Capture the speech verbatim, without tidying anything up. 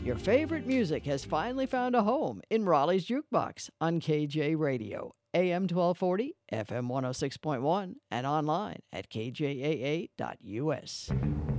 Your favorite music has finally found a home in Raleigh's Jukebox on K J Radio, A M twelve forty, F M one oh six point one, and online at K J A A dot U S.